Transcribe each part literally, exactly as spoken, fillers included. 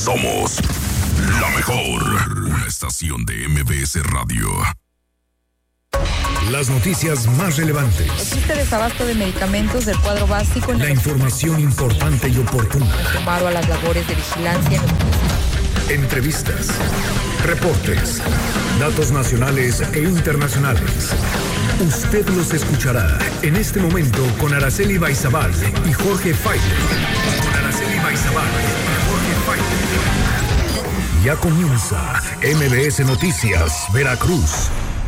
Somos la mejor estación de M B S Radio. Las noticias más relevantes. Existe desabasto de medicamentos del cuadro básico. En la información importante y oportuna. Sumado a las labores de vigilancia. Entrevistas, reportes, datos nacionales e internacionales. Usted los escuchará en este momento con Araceli Baizabal y Jorge Failer. Con Araceli Baizabal y Jorge Failer. Ya comienza M B S Noticias Veracruz.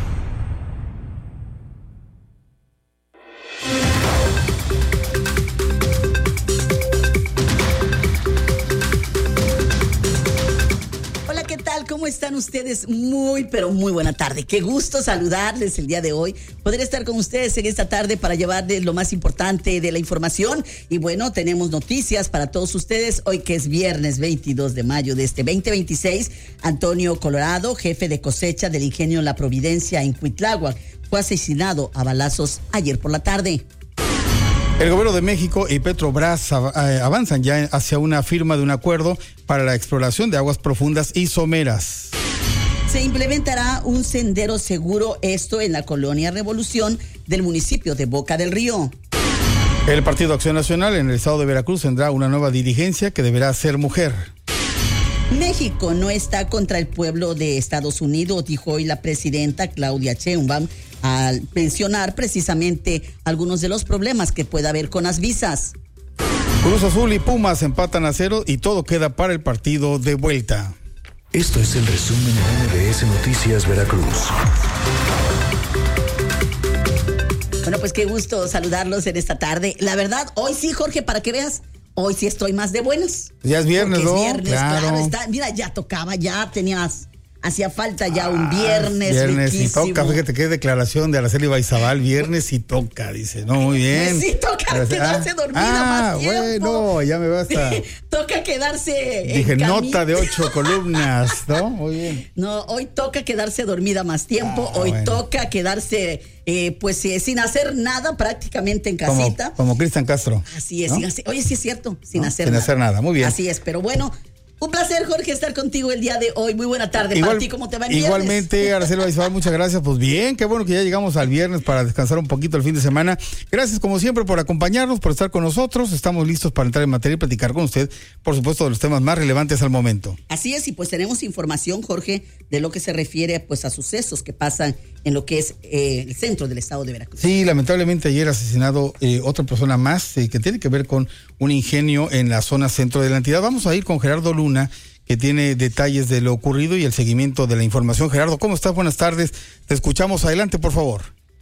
¿Cómo están ustedes? Muy, pero muy buena tarde. Qué gusto saludarles el día de hoy. Poder estar con ustedes en esta tarde para llevarles lo más importante de la información. Y bueno, tenemos noticias para todos ustedes. Hoy que es viernes veintidós de mayo de este veinte veintiséis, Antonio Colorado, jefe de cosecha del ingenio La Providencia en Cuitláhuac, fue asesinado a balazos ayer por la tarde. El gobierno de México y Petrobras avanzan ya hacia una firma de un acuerdo para la exploración de aguas profundas y someras. Se implementará un sendero seguro, esto en la colonia Revolución del municipio de Boca del Río. El Partido Acción Nacional en el estado de Veracruz tendrá una nueva dirigencia que deberá ser mujer. México no está contra el pueblo de Estados Unidos, dijo hoy la presidenta Claudia Sheinbaum, al mencionar precisamente algunos de los problemas que pueda haber con las visas. Cruz Azul y Pumas empatan a cero y todo queda para el partido de vuelta. Esto es el resumen de M B S Noticias Veracruz. Bueno, pues qué gusto saludarlos en esta tarde. La verdad, hoy sí, Jorge, para que veas, hoy sí estoy más de buenas. Ya es viernes, ¿no? Es viernes, claro. claro está, mira, ya tocaba, ya tenías... Hacía falta ya un viernes. Ah, viernes riquísimo. y toca, fíjate qué declaración de Araceli Baizabal, viernes y toca, dice, no, muy bien. Sí, toca Araceli, quedarse dormida ah, más tiempo. Bueno, ya me basta. Toca quedarse Dije, en nota camino. de ocho columnas, ¿no? Muy bien. No, hoy toca quedarse dormida más tiempo, ah, hoy bueno. toca quedarse, eh, pues, eh, sin hacer nada, prácticamente en casita. Como, como Cristian Castro. Así es, ¿no? sin hacer, oye, sí es cierto, sin ¿no? hacer sin nada. Sin hacer nada, muy bien. Así es, pero bueno... Un placer, Jorge, estar contigo el día de hoy. Muy buena tarde. Igual, para ti, ¿cómo te va el igualmente, viernes? Araceli Baizabal, muchas gracias. Pues bien, qué bueno que ya llegamos al viernes para descansar un poquito el fin de semana. Gracias, como siempre, por acompañarnos, por estar con nosotros. Estamos listos para entrar en materia y platicar con usted, por supuesto, de los temas más relevantes al momento. Así es, y pues tenemos información, Jorge, de lo que se refiere pues a sucesos que pasan en lo que es eh, el centro del estado de Veracruz. Sí, lamentablemente ayer asesinado eh, otra persona más eh, que tiene que ver con un ingenio en la zona centro de la entidad. Vamos a ir con Gerardo Luna, que tiene detalles de lo ocurrido y el seguimiento de la información. Gerardo, ¿cómo estás? Buenas tardes. Te escuchamos. Adelante, por favor.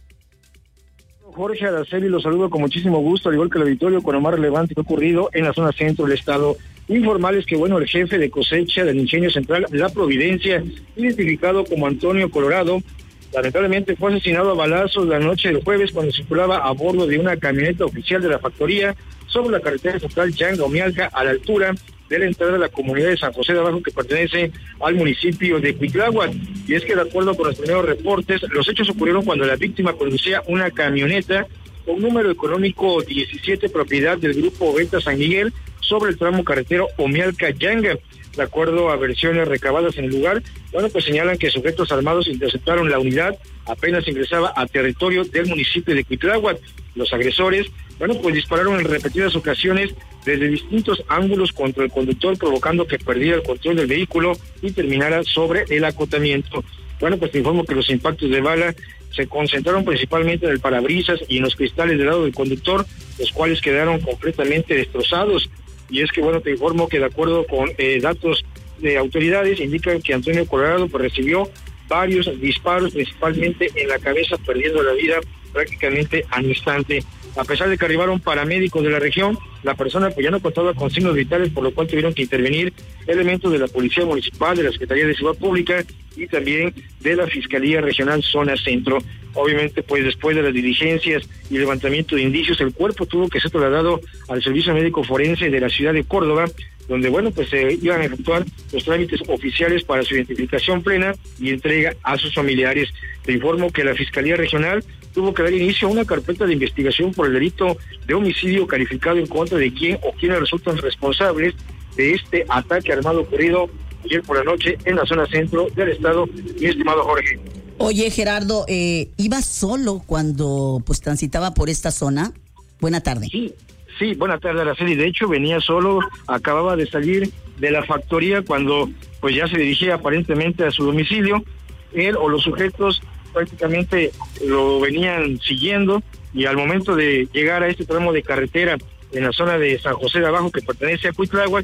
Jorge, Araceli, los saludo con muchísimo gusto, al igual que el auditorio, con lo más relevante que ha ocurrido en la zona centro del estado. Informarles que, bueno, el jefe de cosecha del ingenio central La Providencia, identificado como Antonio Colorado, lamentablemente fue asesinado a balazos la noche del jueves cuando circulaba a bordo de una camioneta oficial de la factoría sobre la carretera central Yanga-Omialca, a la altura de la entrada de la comunidad de San José de Abajo, que pertenece al municipio de Cuitláhuac. Y es que, de acuerdo con los primeros reportes, los hechos ocurrieron cuando la víctima conducía una camioneta con número económico diecisiete, propiedad del grupo Venta San Miguel, sobre el tramo carretero Omialca-Yanga. De acuerdo a versiones recabadas en el lugar, bueno, pues señalan que sujetos armados interceptaron la unidad apenas ingresaba a territorio del municipio de Cuitláhuac. Los agresores, bueno, pues dispararon en repetidas ocasiones desde distintos ángulos contra el conductor, provocando que perdiera el control del vehículo y terminara sobre el acotamiento. Bueno, pues te informo que los impactos de bala se concentraron principalmente en el parabrisas y en los cristales del lado del conductor, los cuales quedaron completamente destrozados. Y es que, bueno, te informo que de acuerdo con eh, datos de autoridades, indican que Antonio Colorado pues recibió varios disparos, principalmente en la cabeza, perdiendo la vida prácticamente al instante. A pesar de que arribaron paramédicos de la región, la persona pues ya no contaba con signos vitales, por lo cual tuvieron que intervenir elementos de la Policía Municipal, de la Secretaría de Seguridad Pública y también de la Fiscalía Regional Zona Centro. Obviamente, pues después de las diligencias y levantamiento de indicios, el cuerpo tuvo que ser trasladado al Servicio Médico Forense de la ciudad de Córdoba, donde, bueno, pues se eh, iban a efectuar los trámites oficiales para su identificación plena y entrega a sus familiares. Te informo que la Fiscalía Regional tuvo que dar inicio a una carpeta de investigación por el delito de homicidio calificado en contra de quien o quienes resultan responsables de este ataque armado ocurrido ayer por la noche en la zona centro del estado, mi estimado Jorge. Oye, Gerardo, eh, ¿iba solo cuando pues transitaba por esta zona? Buena tarde. Sí, sí, buena tarde, Araceli. De hecho, venía solo, acababa de salir de la factoría cuando pues ya se dirigía aparentemente a su domicilio. Él o los sujetos prácticamente lo venían siguiendo y al momento de llegar a este tramo de carretera en la zona de San José de Abajo, que pertenece a Cuitláhuac,